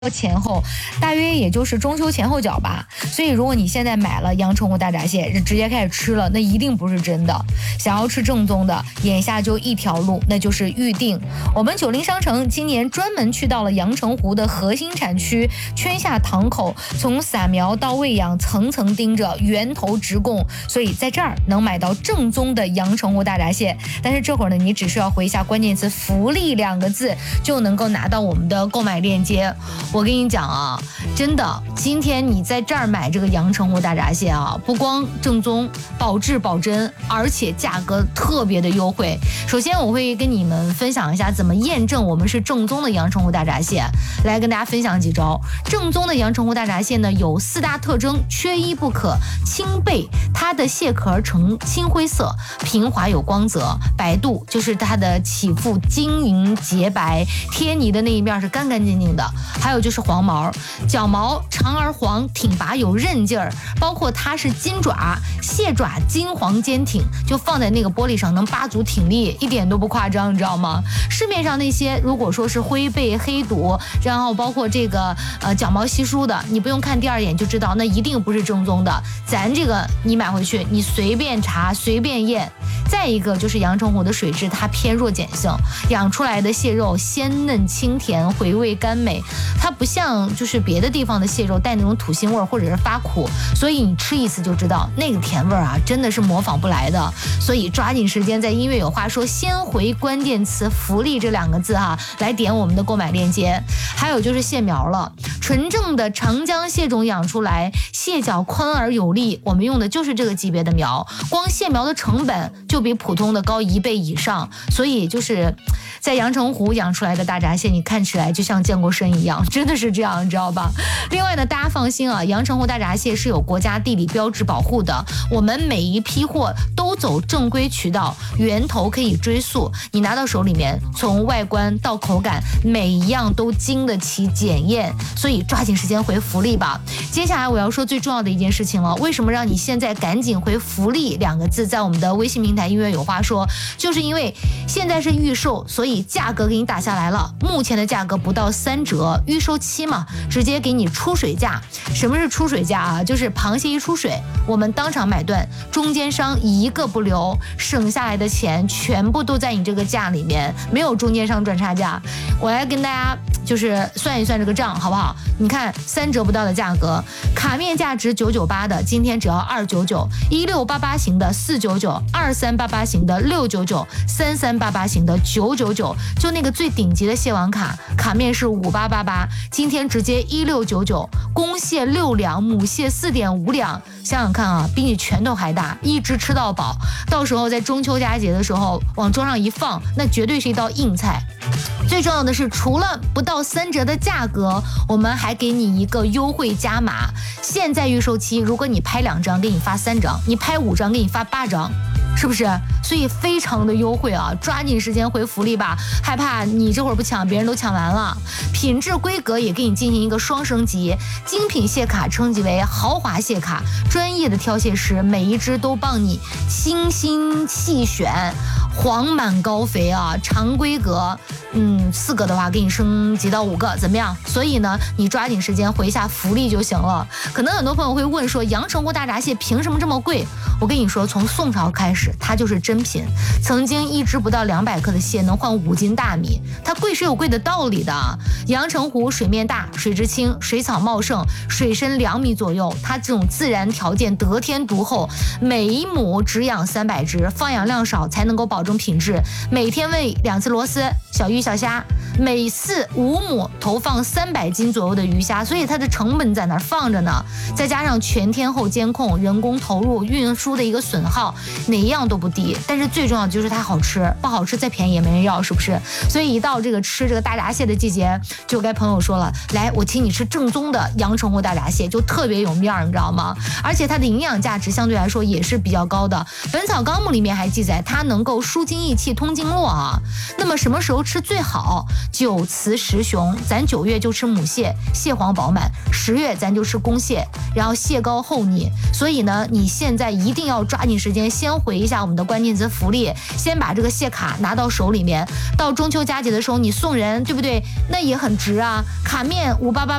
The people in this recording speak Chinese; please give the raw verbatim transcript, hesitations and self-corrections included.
前后大约也就是中秋前后脚吧，所以如果你现在买了阳澄湖大闸蟹直接开始吃了，那一定不是真的。想要吃正宗的，眼下就一条路，那就是预定。我们九麟商城今年专门去到了阳澄湖的核心产区圈下塘口，从撒苗到喂养层层盯着，源头直供，所以在这儿能买到正宗的阳澄湖大闸蟹。但是这会儿呢，你只需要回一下关键词福利两个字，就能够拿到我们的购买链接。我跟你讲啊，真的，今天你在这儿买这个阳澄湖大闸蟹啊，不光正宗、保质保真，而且价格特别的优惠。首先，我会跟你们分享一下怎么验证我们是正宗的阳澄湖大闸蟹，来跟大家分享几招。正宗的阳澄湖大闸蟹呢，有四大特征，缺一不可。青背，它的蟹壳呈青灰色，平滑有光泽；白肚，就是它的起腹晶莹洁白，贴泥的那一面是干干净净的。还有就是黄毛，脚毛长而黄，挺拔有韧劲儿，包括它是金爪，蟹爪金黄坚挺，就放在那个玻璃上能八足挺立，一点都不夸张，你知道吗？市面上那些如果说是灰背、黑肚，然后包括这个呃脚毛稀疏的，你不用看第二眼就知道，那一定不是正宗的。咱这个你买回去，你随便查随便验。再一个就是阳澄湖的水质，它偏弱碱性，养出来的蟹肉鲜嫩清甜，回味甘美。它不像就是别的地方的蟹肉带那种土腥味或者是发苦，所以你吃一次就知道那个甜味啊，真的是模仿不来的。所以抓紧时间在音乐有话说先回关键词福利这两个字哈、啊，来点我们的购买链接。还有就是蟹苗了，纯正的长江蟹种养出来，蟹脚宽而有力，我们用的就是这个级别的苗，光蟹苗的成本就比普通的高一倍以上，所以就是在阳澄湖养出来的大闸蟹，你看起来就像健过身一样，真的是这样，你知道吧？另外呢，大家放心啊，阳澄湖大闸蟹是有国家地理标志保护的，我们每一批货都走正规渠道，源头可以追溯，你拿到手里面，从外观到口感，每一样都经得起检验，所以抓紧时间回福利吧。接下来我要说最重要的一件事情了，为什么让你现在赶紧回福利两个字，在我们的微信平台音乐有话说，就是因为现在是预售，所以价格给你打下来了，目前的价格不到三折，预售期嘛，直接给你出水价。什么是出水价啊？就是螃蟹一出水，我们当场买断，中间商一个不留，省下来的钱全部都在你这个价里面，没有中间商赚差价。我来跟大家就是算一算这个账好不好？你看三折不到的价格，卡面价值九九八的，今天只要二九九，一六八八型的四九九，二三八八型的六九九，三三八八型的九九九，就那个最顶级的蟹王卡，卡面是五八八八，今天直接一六九九，公蟹六两，母蟹四点五两，想想看啊，比你拳头还大，一直吃到饱，到时候在中秋佳节的时候往桌上一放，那绝对是一道硬菜。最重要的是，除了不到三折的价格，我们还给你一个优惠加码。现在预售期，如果你拍两张，给你发三张；你拍五张，给你发八张。是不是？所以非常的优惠啊，抓紧时间回福利吧，害怕你这会儿不抢，别人都抢完了。品质规格也给你进行一个双升级，精品蟹卡升级为豪华蟹卡，专业的挑蟹师每一只都帮你精心细选，黄满高肥啊，长规格，嗯，四个的话给你升级到五个，怎么样？所以呢，你抓紧时间回一下福利就行了。可能很多朋友会问说，阳澄湖大闸蟹凭什么这么贵？我跟你说，从宋朝开始，它就是珍品。曾经一只不到两百克的蟹能换五斤大米，它贵是有贵的道理的。阳澄湖水面大，水质清，水草茂盛，水深两米左右，它这种自然条件得天独厚，每一亩只养三百只，放养量少才能够保证品质。每天喂两次螺丝、小鱼小虾，每次五亩投放三百斤左右的鱼虾，所以它的成本在那儿放着呢。再加上全天候监控、人工投入、运输的一个损耗，哪一样都不低。但是最重要的就是它好吃，不好吃再便宜也没人要，是不是？所以一到这个吃这个大闸蟹的季节，就该朋友说了，来，我请你吃正宗的阳澄湖大闸蟹，就特别有面儿，你知道吗？而且它的营养价值相对来说也是比较高的。《本草纲目》里面还记载，它能够舒筋益气、通经络啊。那么什么时候吃最好？九雌十雄，咱九月就吃母蟹，蟹黄饱满；十月咱就吃公蟹，然后蟹膏厚腻。所以呢，你现在一定要抓紧时间，先回一下我们的关键词福利，先把这个蟹卡拿到手里面。到中秋佳节的时候，你送人，对不对？那也很值啊，卡面五八八。